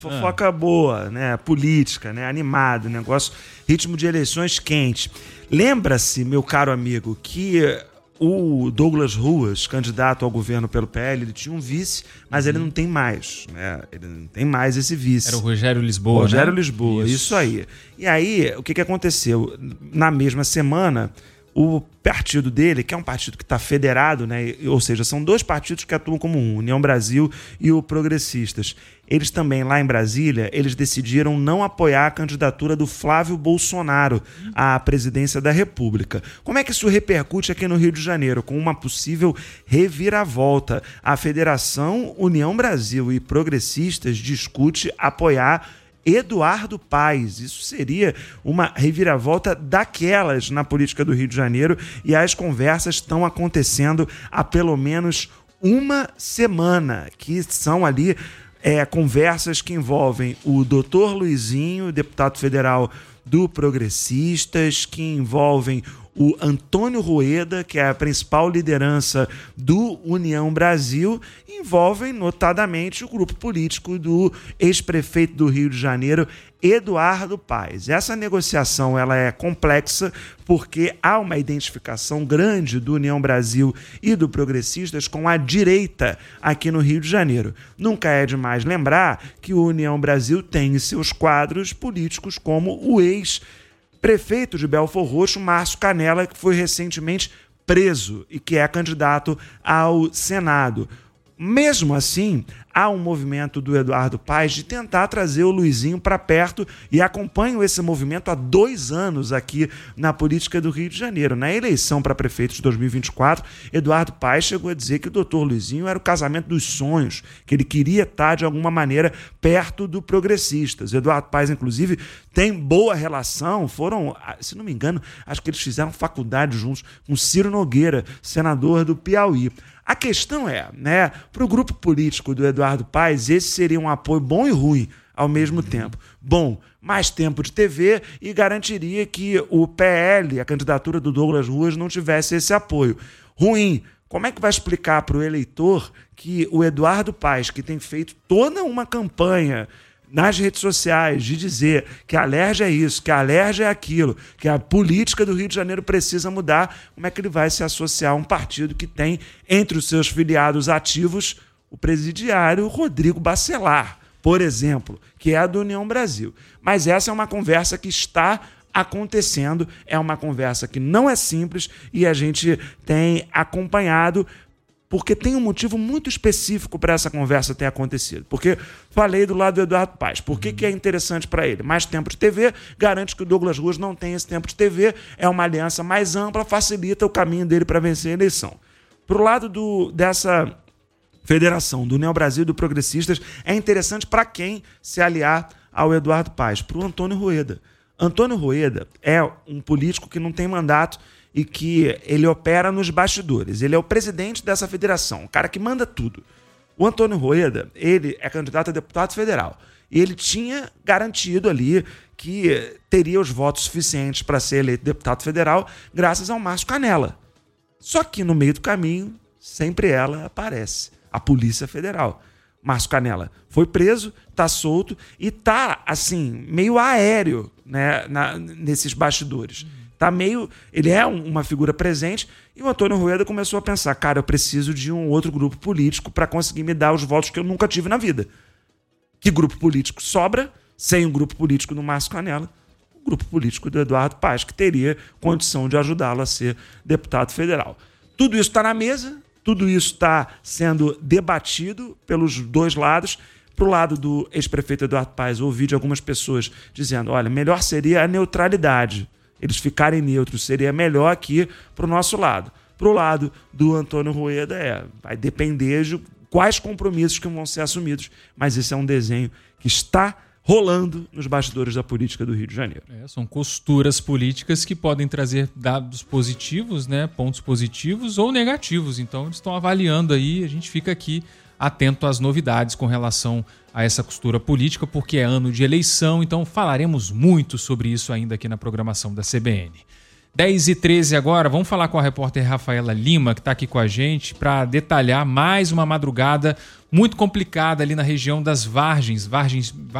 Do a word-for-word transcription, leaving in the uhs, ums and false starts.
fofoca ah. boa, né? Política, né? Animado, negócio, ritmo de eleições quente. Lembra-se, meu caro amigo, que o Douglas Ruas, candidato ao governo pelo P L, ele tinha um vice, mas uhum. ele não tem mais, né? Ele não tem mais esse vice. Era o Rogério Lisboa, Rogério né? Lisboa, isso. isso aí. E aí, o que, que aconteceu? Na mesma semana, o partido dele, que é um partido que está federado, né? Ou seja, são dois partidos que atuam como um, União Brasil e o Progressistas. Eles também, lá em Brasília, eles decidiram não apoiar a candidatura do Flávio Bolsonaro à presidência da República. Como é que isso repercute aqui no Rio de Janeiro? Com uma possível reviravolta. A Federação União Brasil e Progressistas discute apoiar Eduardo Paes. Isso seria uma reviravolta daquelas na política do Rio de Janeiro, e as conversas estão acontecendo há pelo menos uma semana, que são ali é, conversas que envolvem o doutor Luizinho, deputado federal do Progressistas, que envolvem o Antônio Rueda, que é a principal liderança do União Brasil, envolvem notadamente o grupo político do ex-prefeito do Rio de Janeiro, Eduardo Paes. Essa negociação ela é complexa porque há uma identificação grande do União Brasil e do Progressistas com a direita aqui no Rio de Janeiro. Nunca é demais lembrar que o União Brasil tem em seus quadros políticos como o ex prefeito de Belfor Roxo, Márcio Canella, que foi recentemente preso e que é candidato ao Senado. Mesmo assim, há um movimento do Eduardo Paes de tentar trazer o Luizinho para perto, e acompanho esse movimento há dois anos aqui na política do Rio de Janeiro. Na eleição para prefeito de dois mil e vinte e quatro, Eduardo Paes chegou a dizer que o doutor Luizinho era o casamento dos sonhos, que ele queria estar, de alguma maneira, perto do Progressistas. Eduardo Paes, inclusive, tem boa relação, foram, se não me engano, acho que eles fizeram faculdade juntos com Ciro Nogueira, senador do Piauí. A questão é, né, para o grupo político do Eduardo Paes, esse seria um apoio bom e ruim ao mesmo tempo. Bom, mais tempo de T V e garantiria que o P L, a candidatura do Douglas Ruas, não tivesse esse apoio. Ruim, como é que vai explicar para o eleitor que o Eduardo Paes, que tem feito toda uma campanha nas redes sociais de dizer que a Alerj é isso, que a Alerj é aquilo, que a política do Rio de Janeiro precisa mudar, como é que ele vai se associar a um partido que tem entre os seus filiados ativos o presidiário Rodrigo Bacelar, por exemplo, que é a do União Brasil. Mas essa é uma conversa que está acontecendo, é uma conversa que não é simples e a gente tem acompanhado, porque tem um motivo muito específico para essa conversa ter acontecido. Porque falei do lado do Eduardo Paes. Por que, que é interessante para ele? Mais tempo de T V, garante que o Douglas Ruas não tem esse tempo de T V, é uma aliança mais ampla, facilita o caminho dele para vencer a eleição. Para o lado do, dessa federação, do União Brasil e do Progressistas, é interessante para quem se aliar ao Eduardo Paes? Para o Antônio Rueda. Antônio Rueda é um político que não tem mandato e que ele opera nos bastidores. Ele é o presidente dessa federação, o cara que manda tudo. O Antônio Rueda, ele é candidato a deputado federal. E ele tinha garantido ali que teria os votos suficientes para ser eleito deputado federal graças ao Márcio Canella. Só que no meio do caminho, sempre ela aparece, a Polícia Federal. Márcio Canella foi preso, está solto e está, assim, meio aéreo, né, na, nesses bastidores. Tá meio, ele é um, uma figura presente, e o Antônio Rueda começou a pensar, cara, eu preciso de um outro grupo político para conseguir me dar os votos que eu nunca tive na vida. Que grupo político sobra sem o grupo político do Márcio Canella? O grupo político do Eduardo Paes, que teria condição de ajudá-lo a ser deputado federal. Tudo isso está na mesa, tudo isso está sendo debatido pelos dois lados. Para o lado do ex-prefeito Eduardo Paes, eu ouvi de algumas pessoas dizendo, olha, melhor seria a neutralidade. Eles ficarem neutros, seria melhor aqui para o nosso lado. Para o lado do Antônio Rueda, é, vai depender de quais compromissos que vão ser assumidos, mas esse é um desenho que está rolando nos bastidores da política do Rio de Janeiro. É, são costuras políticas que podem trazer dados positivos, né, pontos positivos ou negativos. Então eles estão avaliando aí, a gente fica aqui atento às novidades com relação a essa costura política, porque é ano de eleição, então falaremos muito sobre isso ainda aqui na programação da C B N. dez e treze agora, vamos falar com a repórter Rafaela Lima, que está aqui com a gente, para detalhar mais uma madrugada muito complicada ali na região das Vargens, Vargens,